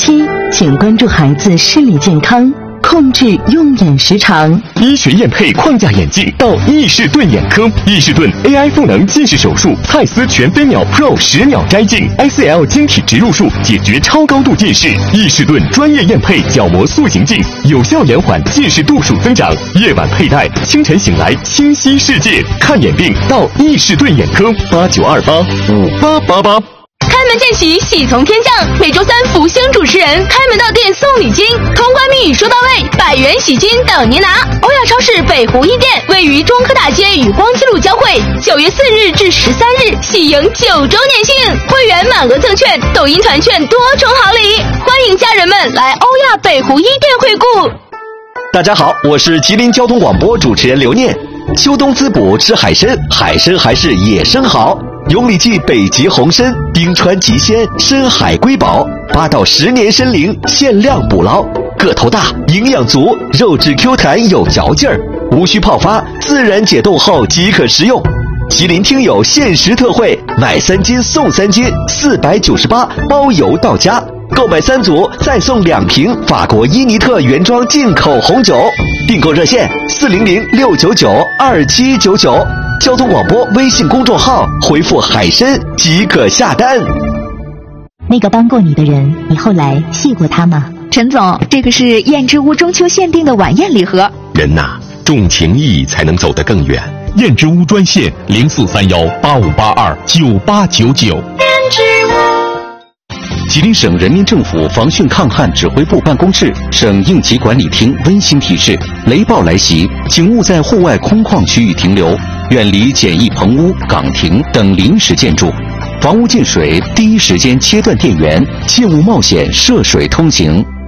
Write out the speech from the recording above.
期，请关注孩子视力健康，控制用眼时长。 医学验配框架眼镜到易士顿眼科，易士顿 AI 赋能近视手术，蔡司全飞秒 Pro 10秒摘镜 ，ICL 晶体植入术解决超高度近视。易士顿专业验配角膜塑形镜，有效延缓近视度数增长。夜晚佩戴，清晨醒来清晰世界。看眼病到易士顿眼科，89285888。 开门见喜，喜从天降。每周三，福星主持人开门到店送礼金，通关密语说到位，100元喜金等您拿。欧亚超市北湖一店位于中科大街与光西路交汇，9月4日至13日喜迎9周年庆，会员满额赠券，抖音团券多重好礼，欢迎家人们来欧亚北湖一店惠顾。 大家好，我是吉林交通广播主持人刘念。秋冬滋补吃海参，海参还是野生好。永里记北极红参，冰川极鲜，深海瑰宝，8到10年参龄，限量捕捞，个头大，营养足，肉质 Q 弹有嚼劲儿，无需泡发，自然解冻后即可食用。吉林听友限时特惠，买3斤送3斤，498包邮到家。购买3组再送2瓶法国伊尼特原装进口红酒。订购热线400-699-2799，交通广播微信公众号回复海参即可下单。 那个帮过你的人，你后来谢过他吗？ 陈总，这个是燕之屋中秋限定的晚宴礼盒。 人呐，重情义才能走得更远。燕之屋专线043185829899。燕之屋。 吉林省人民政府防汛抗旱指挥部办公室、省应急管理厅温馨提示：雷暴来袭，请勿在户外空旷区域停留，远离简易棚屋、岗亭等临时建筑。房屋进水，第一时间切断电源，切勿冒险涉水通行。